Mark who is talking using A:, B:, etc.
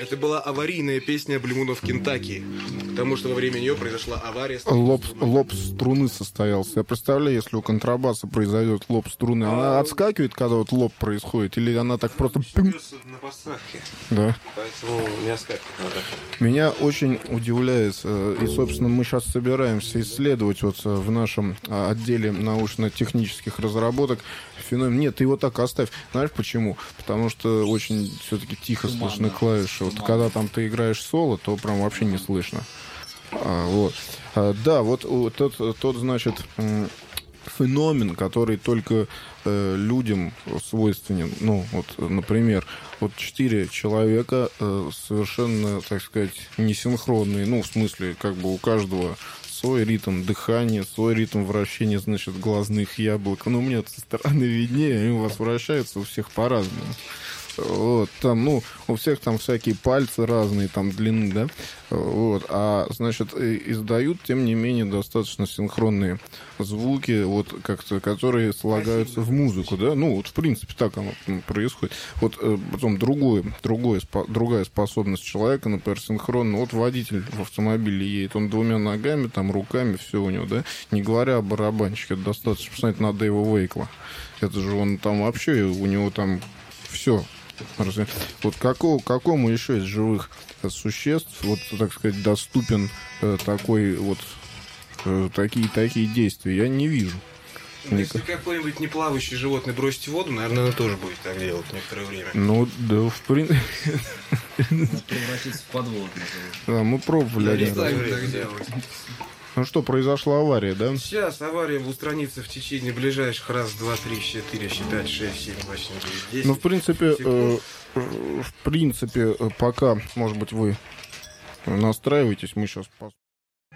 A: Это была аварийная песня Блюмунов Кентаки, потому что во время нее произошла авария.
B: Лоб струны состоялся. Я представляю, если у контрабаса произойдет лоб струны, она отскакивает, когда вот лоб происходит, или она так просто...
A: На посадке.
B: Да.
A: Поэтому не отскакивает.
B: Меня очень удивляет, и, собственно, мы сейчас собираемся исследовать вот в нашем отделе научно-технических разработок феномен. Нет, ты его так оставь. Знаешь почему? Потому что очень все-таки тихо слышны клавиши. Вот когда там ты играешь соло, то прям вообще не слышно. Вот. Да, вот тот, значит, феномен, который только людям свойственен. Ну, вот, например, вот 4 человека совершенно, так сказать, несинхронные. Ну, в смысле, как бы у каждого свой ритм дыхания, свой ритм вращения, значит, глазных яблок. Ну, мне со стороны виднее, они у вас вращаются у всех по-разному. Вот, там, ну, у всех там всякие пальцы разные, там, длины, да, вот, значит, издают, тем не менее, достаточно синхронные звуки, вот, как-то, которые слагаются в музыку, да, ну, вот, в принципе, так оно происходит. Вот, потом другая способность человека, например, синхронно, вот, водитель в автомобиле едет, он 2 ногами, там, руками, все у него, да, не говоря о барабанщике, это достаточно посмотреть на Дэйва Вейкла, это же он там вообще, у него там все. Вот какому еще из живых существ, вот, так сказать, доступен такой вот такие действия? Я не вижу.
A: Если какое-нибудь неплавающее животное бросить в воду, наверное, оно тоже будет так делать некоторое время.
B: Ну, да, в принципе...
C: Превратиться в подводное.
B: Да, мы пробовали один раз.
A: Так делать.
B: Ну что, произошла авария, да?
A: Сейчас авария устранится в течение ближайших 1, 2, 3, 4, 5, 6, 7, 8, 9, 10.
B: Ну, в принципе, пока, может быть, вы настраиваетесь, мы сейчас